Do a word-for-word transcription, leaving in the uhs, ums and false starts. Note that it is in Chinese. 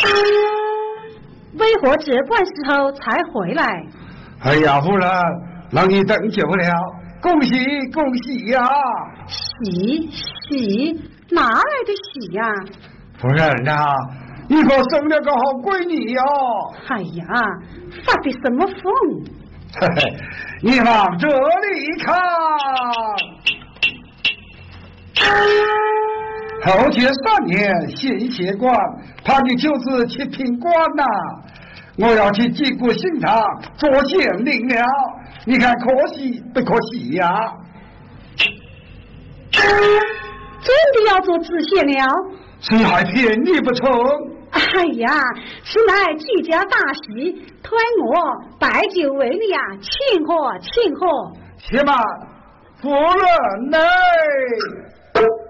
为何这般时候才回来？ 哎呀，夫人，让你等久了，恭喜恭喜呀！ 喜喜哪来的喜呀？ 夫人啊，你可生了个好闺女哟！ 哎呀，发的什么疯？ 嘿嘿，你往这里看。后街三年献血官，怕你就是七品官呐、啊！我要去济国刑场做县令了，你看可惜不可惜呀、啊？ 真的要做知县了？ 谁还骗你不成？ 哎呀，此乃居家大喜，推我摆酒为礼啊，庆贺庆贺。 且慢，夫人呢？